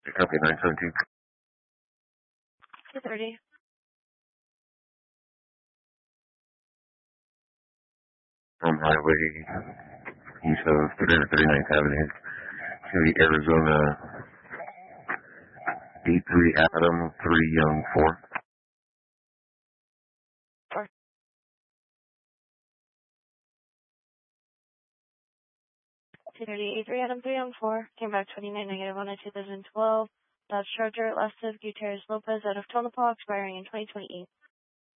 Okay, 917. 230. Highway east of 339th Avenue, City, Arizona, D3 Adam, 3 Young, 4. 230, A3 Adam 3 on 4, came back 29 negative on a 2012 Dodge Charger, last of Gutierrez Lopez out of Tonopah, expiring in 2028.